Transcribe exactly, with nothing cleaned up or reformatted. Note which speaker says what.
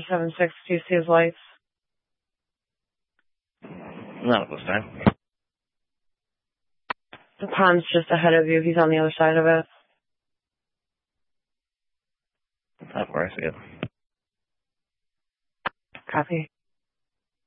Speaker 1: seven six, do you see his lights?
Speaker 2: Not at this time.
Speaker 1: The pond's just ahead of you. He's on the other side of it.
Speaker 2: Not where I see it.
Speaker 1: Copy.